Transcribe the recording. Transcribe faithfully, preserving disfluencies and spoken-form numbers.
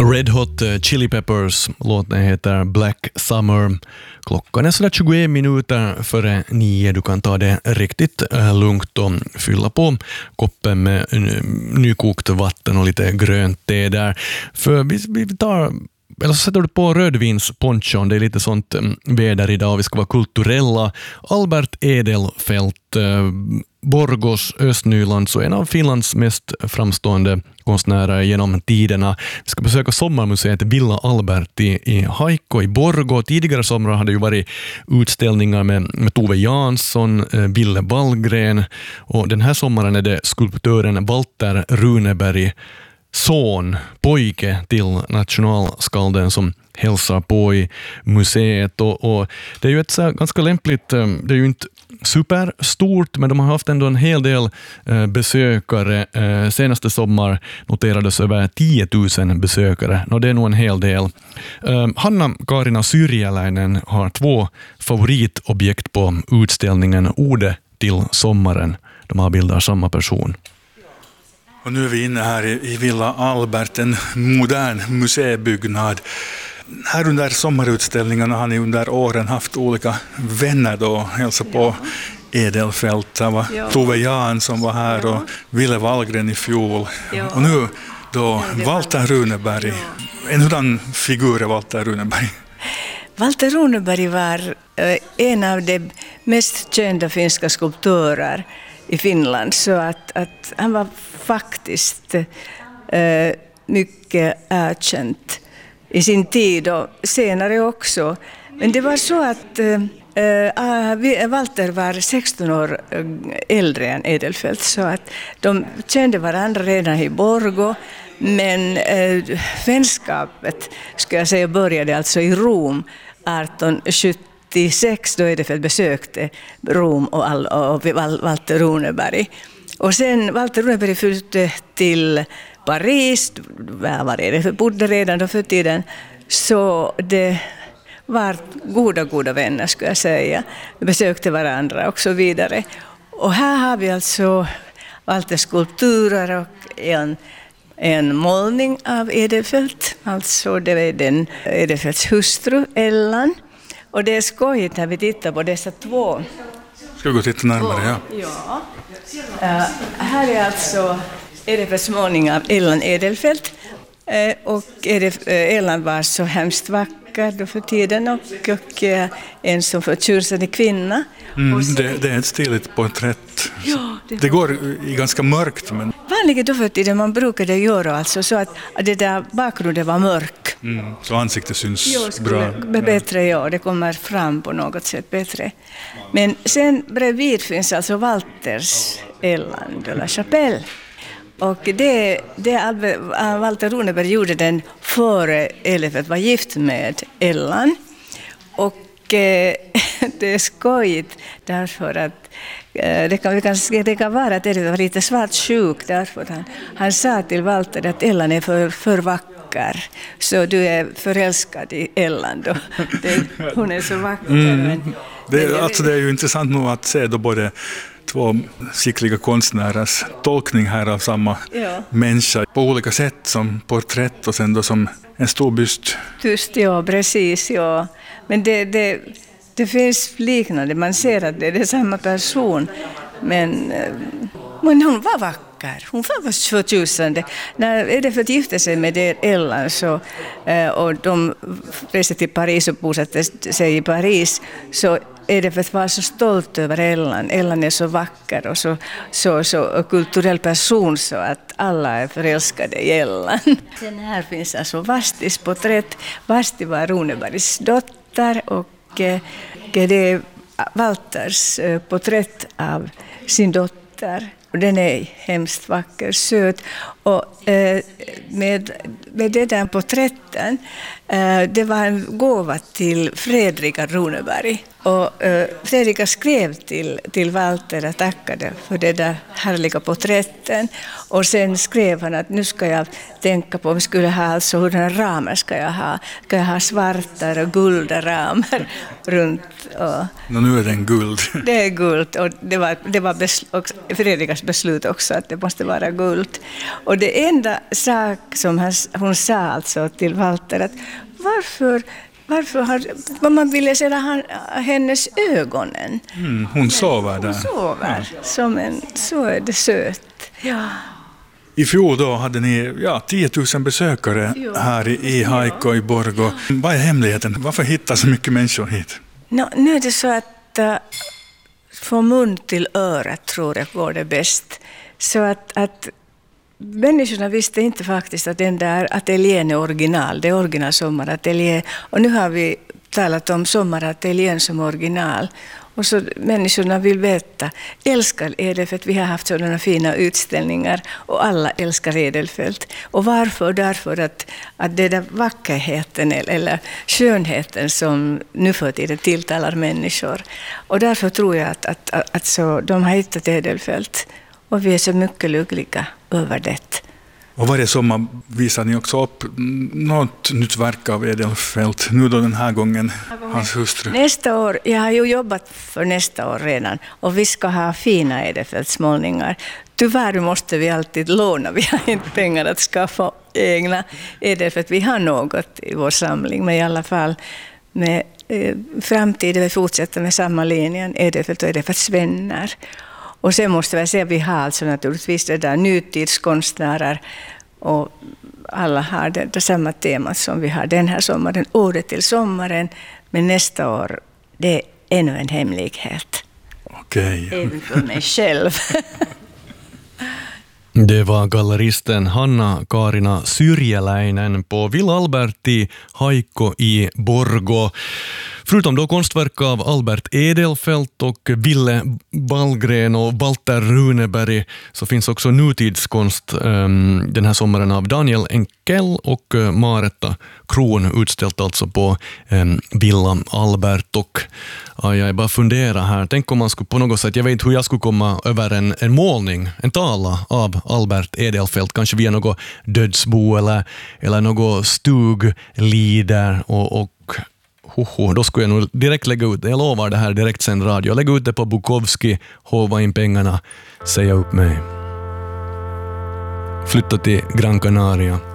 Red Hot Chili Peppers, låten heter Black Summer. Klockan är sådär tjugoett minuter före nio. Du kan ta det riktigt lugnt och fylla på koppen med nykokt vatten och lite grönt te där. För vi, vi tar... Eller så sätter du på rödvinsponchon, det är lite sånt väder idag, vi ska vara kulturella. Albert Edelfelt, Borgos, Östnyland, så en av Finlands mest framstående konstnärer genom tiderna. Vi ska besöka sommarmuseet Villa Albert i, i Haikko i Borgå. Tidigare somrar hade ju varit utställningar med, med Tove Jansson, Ville Wallgren, och den här sommaren är det skulptören Walter Runeberg, son, pojke till nationalskalden, som hälsar på i museet. Och, och det är ju ett så ganska lämpligt, det är ju inte superstort, men de har haft ändå en hel del eh, besökare. Eh, senaste sommar noterades över tio tusen besökare, och det är nog en hel del. Eh, Hanna-Kaarina Syrjäläinen har två favoritobjekt på utställningen Ode till sommaren. De har bildar samma person. Och nu är vi inne här i Villa Albert, en modern museibyggnad. Här under sommarutställningarna har ni under åren haft olika vänner då, hälsa på Edelfelt. Var ja. Tove Jansson var här ja. Och Ville Wallgren i fjol. Ja. Och nu då Walter Runeberg. Ja. En hurdan figur är Walter Runeberg? Walter Runeberg var en av de mest kända finska skulptörer i Finland, så att, att han var faktiskt eh, mycket erkänt i sin tid och senare också. Men det var så att eh, Walter var sexton år äldre än Edelfelt, så att de kände varandra redan i Borgå, men eh, vänskapet, ska jag säga, började alltså i Rom arton sjuttiosex, då Edelfelt besökte Rom och, all, och Walter Runeberg. Och sen Walter Runeberg flyttade till Paris, var det, bodde redan då för tiden, så det var goda, goda vänner, skulle jag säga. De besökte varandra och så vidare. Och här har vi alltså Walters skulpturer och en, en målning av Edelfelt, alltså det är den Edelfelts hustru Ellan. Och det är skojigt när vi tittar på dessa två. Ska vi gå och titta närmare, ja. Ja. Uh, här är alltså Edelfelts målning av Ellan Edelfelt. Uh, och Edelf- uh, Ellan var så hemskt vacker då för tiden, och, och uh, en som förtjusande kvinna. Mm, sen, det, det är ett stiligt porträtt. Ja, det, det går i ganska mörkt. Men... Vanligen då för tiden man brukade göra alltså så att det där bakgrunden var mörk. Mm, så ansiktet syns jo, bra. Bättre, ja, det kommer fram på något sätt bättre. Men sen bredvid finns alltså Walters Ellan de la Chapelle. Och det, det Walter Runeberg gjorde den före Edelfelt var gift med Ellan. Och eh, det är skojigt därför att eh, det, kan, det kan vara att Edelfelt var lite svart sjuk, därför att han, han sa till Walter att Ellan är för, för vacker. Så du är förälskad i Ellan då. Det, hon är så vacker. Mm. Men, det, men, alltså det är ju intressant nog att se då både två skickliga konstnärers tolkning här av samma ja. Människa på olika sätt, som porträtt och sen då som en stor byst. Just, ja, precis, ja. Men det, det, det finns liknande, man ser att det är samma person, men, men hon var vacker. Hon var förtjusande. När Edelfelt gifte sig med Ellan så, och de reste till Paris och bosatte sig i Paris, så Edelfelt var så stolt över Ellan. Ellan är så vacker och så, så, så kulturell person, så att alla är förälskade i Ellan. Sen här finns alltså Vastis porträtt. Vasti var Runebergs dotter, och eh, det är Walters eh, porträtt av sin dotter. Och den är hemskt vacker, söt. Och eh, med, med det där porträttet porträtten. Det var en gåva till Fredrika Runeberg. Och Fredrika skrev till, till Walter och tackade för det där härliga porträtten. Och sen skrev han att nu ska jag tänka på om jag skulle ha, alltså hurdana ramer ska jag ha. Ska jag ha svarta och gulda ramer runt. Och no, nu är det en guld. Det är guld, och det var, det var besl- också, Fredrikas beslut också att det måste vara guld. Och det enda sak som han, hon sa alltså till Walter, att varför, varför har, vad man ville se han, hennes ögonen. Mm, hon sover där. Hon sover, ja. Som en, så är det söt. Ja. I fjol då hade ni ja, tio tusen besökare jo. här i, i Haikko i Borgå. Vad är hemligheten? Varför hittar så mycket människor hit? No, nu är det så att uh, från mun till öra tror jag går det bäst. Så att, att människorna visste inte faktiskt att den där ateljén är original. Det är original sommarateljé. Och nu har vi talat om sommarateljén som original. Och så människorna vill veta, älskar Edelfelt, vi har haft sådana fina utställningar och alla älskar Edelfelt. Och varför? Därför att, att det där vackerheten eller skönheten som nu för tiden tilltalar människor. Och därför tror jag att, att, att, att så, de har hittat Edelfelt och vi är så mycket lyckliga över det. Och varje sommar visar ni också upp något nytt verk av Edelfelt. Nu då den här gången, hans hustru. Nästa år, jag har ju jobbat för nästa år redan. Och vi ska ha fina Edelfeltsmålningar. Tyvärr måste vi alltid låna. Vi har inte pengar att skaffa egna Edelfelt. Vi har något i vår samling. Men i alla fall med eh, framtiden vi fortsätter med samma linjen. Edelfelt och Edelfelts vänner. Och sen måste jag säga att vi har alltså naturligtvis det där nutidskonstnärer och alla har det, det samma tema som vi har den här sommaren, året till sommaren, men nästa år det är ännu en hemlighet. Okej. Även för mig själv. Det var galleristen Hanna-Kaarina Syrjäläinen på Villa Albert i Haikko i Borgå. Förutom då konstverk av Albert Edelfelt och Ville Ballgren och Walter Runeberg så finns också nutidskonst um, den här sommaren av Daniel Enkel och uh, Maretta Kron utställt alltså på um, Villa Albert. Och uh, jag bara funderar här, tänk om man skulle på något sätt, jag vet inte hur jag skulle komma över en, en målning, en tala av Albert Edelfelt, kanske via något dödsbo eller, eller något stuglider och, och Hoho, då skulle jag nog direkt lägga ut det. Jag lovar det här direkt sen radio. Lägga ut det på Bukowski, hova in pengarna, säga upp mig. Flytta till Gran Canaria.